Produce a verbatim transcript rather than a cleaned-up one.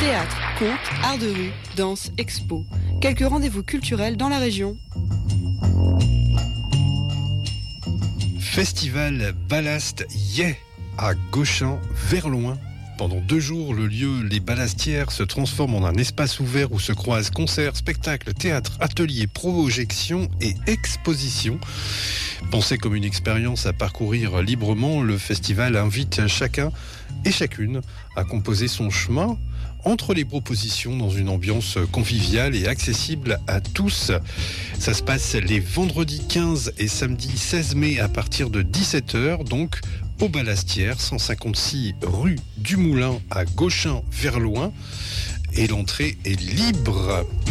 Théâtre, contes, art de rue, danse, expo. Quelques rendez-vous culturels dans la région. Festival Ballast Yeah à Gauchin, vers loin. Pendant deux jours, le lieu Les Ballastières se transforme en un espace ouvert où se croisent concerts, spectacles, théâtres, ateliers, projections et expositions. Pensé comme une expérience à parcourir librement, le festival invite chacun et chacune à composer son chemin entre les propositions dans une ambiance conviviale et accessible à tous. Ça se passe les vendredis quinze et samedi seize mai à partir de dix-sept heures, donc aux Ballastières, cent cinquante-six rue du Moulin à Gauchin, vers loin. Et l'entrée est libre.